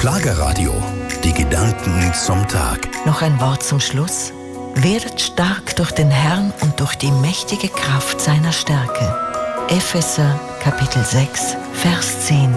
Schlagerradio. Die Gedanken zum Tag. Noch ein Wort zum Schluss. Werdet stark durch den Herrn und durch die mächtige Kraft seiner Stärke. Epheser Kapitel 6, Vers 10.